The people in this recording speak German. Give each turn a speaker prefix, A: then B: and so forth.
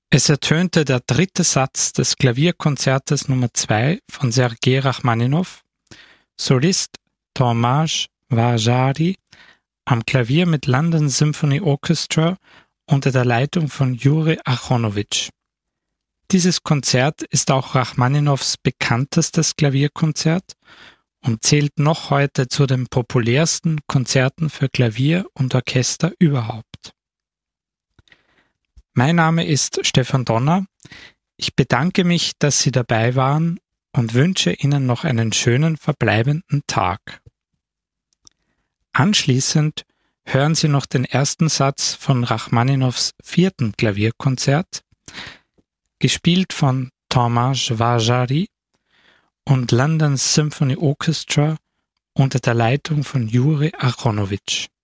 A: Es ertönte der dritte Satz des Klavierkonzertes Nummer 2 von Sergei Rachmaninow, Solist Tomasz Vásáry, am Klavier mit London Symphony Orchestra unter der Leitung von Juri Aronowitsch. Dieses Konzert ist auch Rachmaninows bekanntestes Klavierkonzert und zählt noch heute zu den populärsten Konzerten für Klavier und Orchester überhaupt. Mein Name ist Stefan Donner. Ich bedanke mich, dass Sie dabei waren und wünsche Ihnen noch einen schönen verbleibenden Tag. Anschließend hören Sie noch den ersten Satz von Rachmaninows vierten Klavierkonzert, gespielt von Tomasz Vásáry und London Symphony Orchestra unter der Leitung von Juri Aronowitsch.